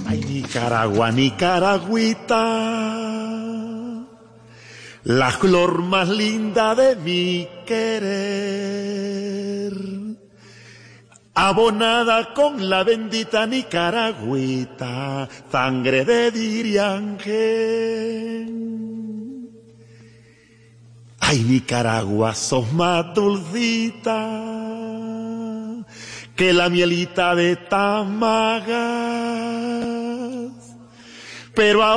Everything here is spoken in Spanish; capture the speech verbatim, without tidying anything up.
Ay, Nicaragua, Nicaragüita, la flor más linda de mi querer, abonada con la bendita Nicaragüita, sangre de Diriangén. Ay, Nicaragua, sos más dulcita que la mielita de Tamagas, pero